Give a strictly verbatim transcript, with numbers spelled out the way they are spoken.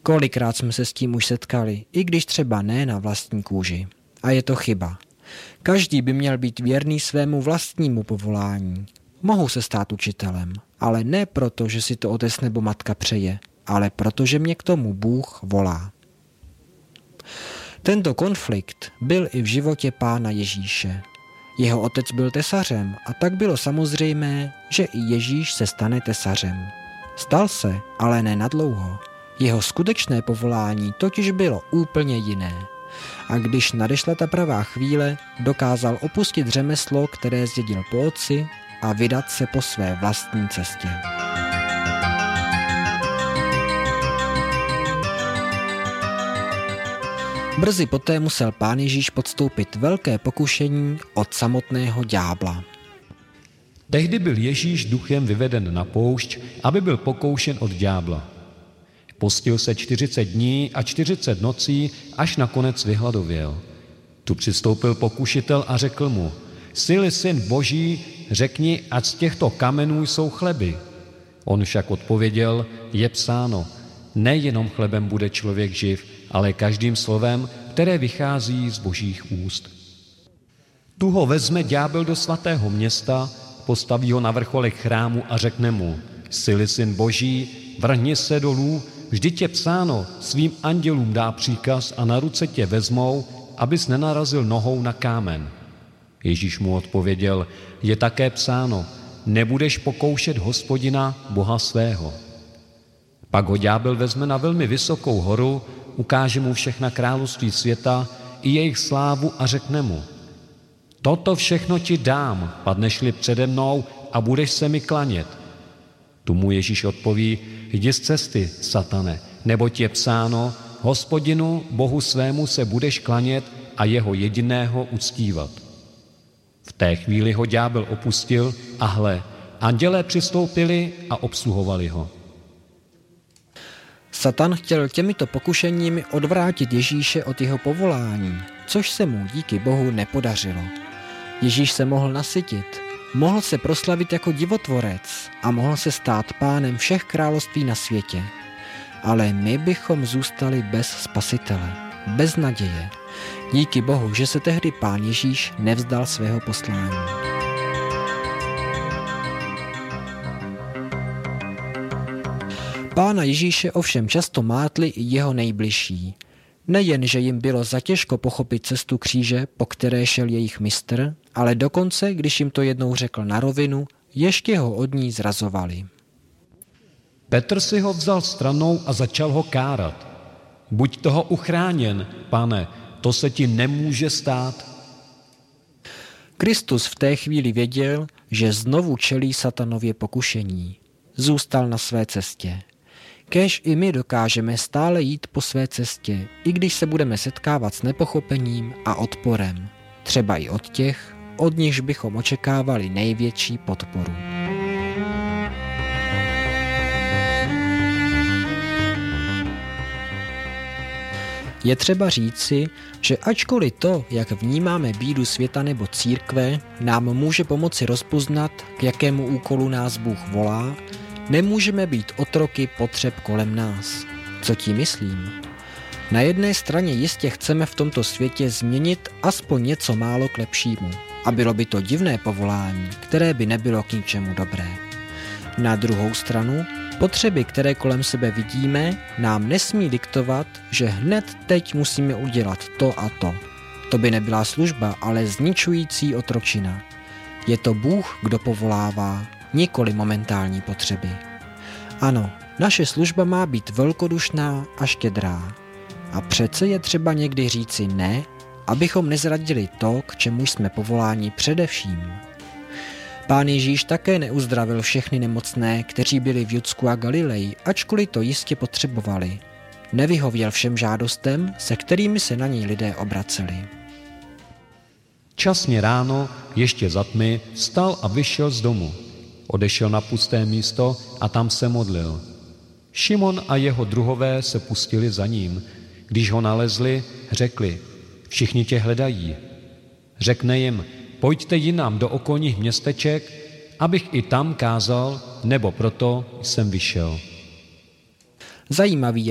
Kolikrát jsme se s tím už setkali, i když třeba ne na vlastní kůži. A je to chyba. Každý by měl být věrný svému vlastnímu povolání. Mohu se stát učitelem, ale ne proto, že si to otec nebo matka přeje, ale protože mě k tomu Bůh volá. Tento konflikt byl i v životě Pána Ježíše. Jeho otec byl tesařem a tak bylo samozřejmé, že i Ježíš se stane tesařem. Stal se, ale ne nadlouho. Jeho skutečné povolání totiž bylo úplně jiné. A když nadešla ta pravá chvíle, dokázal opustit řemeslo, které zdědil po otci, a vydat se po své vlastní cestě. Brzy poté musel Pán Ježíš podstoupit velké pokušení od samotného ďábla. Tehdy byl Ježíš duchem vyveden na poušť, aby byl pokoušen od ďábla. Postil se čtyřicet dní a čtyřicet nocí, až nakonec vyhladověl. Tu přistoupil pokušitel a řekl mu: Jsi-li syn Boží, řekni, ať z těchto kamenů jsou chleby. On však odpověděl: Je psáno, nejenom chlebem bude člověk živ, ale každým slovem, které vychází z Božích úst. Tu ho vezme ďábel do svatého města, postaví ho na vrcholek chrámu a řekne mu: Jsi-li syn Boží, vrhni se dolů, vždyť je psáno, svým andělům dá příkaz a na ruce tě vezmou, abys nenarazil nohou na kámen. Ježíš mu odpověděl: Je také psáno, nebudeš pokoušet Hospodina, Boha svého. Pak ho ďábel vezme na velmi vysokou horu, ukáže mu všechna království světa i jejich slávu a řekne mu: Toto všechno ti dám, padneš-li přede mnou a budeš se mi klanět. Tu mu Ježíš odpoví: Jdi z cesty, satane, neboť je psáno, Hospodinu, Bohu svému se budeš klanět a jeho jediného uctívat. V té chvíli ho ďábel opustil a hle, andělé přistoupili a obsluhovali ho. Satan chtěl těmito pokušeními odvrátit Ježíše od jeho povolání, což se mu díky Bohu nepodařilo. Ježíš se mohl nasytit, mohl se proslavit jako divotvorec a mohl se stát pánem všech království na světě. Ale my bychom zůstali bez spasitele, bez naděje. Díky Bohu, že se tehdy Pán Ježíš nevzdal svého poslání. Pána Ježíše ovšem často mátli i jeho nejbližší. Nejen, že jim bylo zatěžko pochopit cestu kříže, po které šel jejich mistr, ale dokonce, když jim to jednou řekl na rovinu, ještě ho od ní zrazovali. Petr si ho vzal stranou a začal ho kárat. Buď toho uchráněn, Pane, to se ti nemůže stát. Kristus v té chvíli věděl, že znovu čelí satanově pokušení. Zůstal na své cestě. Kéž i my dokážeme stále jít po své cestě, i když se budeme setkávat s nepochopením a odporem. Třeba i od těch, od nichž bychom očekávali největší podporu. Je třeba říci, že ačkoliv to, jak vnímáme bídu světa nebo církve, nám může pomoci rozpoznat, k jakému úkolu nás Bůh volá, nemůžeme být otroky potřeb kolem nás. Co tím myslím? Na jedné straně jistě chceme v tomto světě změnit aspoň něco málo k lepšímu. A bylo by to divné povolání, které by nebylo k ničemu dobré. Na druhou stranu, potřeby, které kolem sebe vidíme, nám nesmí diktovat, že hned teď musíme udělat to a to. To by nebyla služba, ale zničující otročina. Je to Bůh, kdo povolává, nikoli momentální potřeby. Ano, naše služba má být velkodušná a štědrá. A přece je třeba někdy říci ne, abychom nezradili to, k čemu jsme povoláni především. Pán Ježíš také neuzdravil všechny nemocné, kteří byli v Judsku a Galileji, ačkoliv to jistě potřebovali. Nevyhověl všem žádostem, se kterými se na něj lidé obraceli. Časně ráno, ještě za tmy, vstal a vyšel z domu. Odešel na pusté místo a tam se modlil. Šimon a jeho druhové se pustili za ním. Když ho nalezli, řekli: Všichni tě hledají. Řekne jim: Pojďte jinam do okolních městeček, abych i tam kázal, nebo proto jsem vyšel. Zajímavý